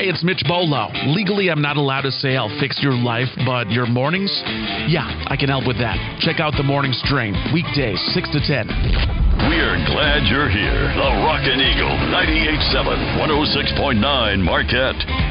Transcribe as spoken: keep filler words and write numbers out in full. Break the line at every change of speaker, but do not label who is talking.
Hey, it's Mitch Bolo. Legally, I'm not allowed to say I'll fix your life, but your mornings? Yeah, I can help with that. Check out The Morning Strain, weekdays, six to ten.
We're glad you're here. The Rockin' Eagle, ninety-eight point seven, one oh six point nine Marquette.